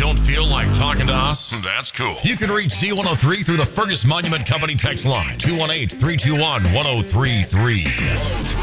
don't feel like talking to us? That's cool. You can reach Z103 through the Fergus Monument Company text line, 218-321-1033.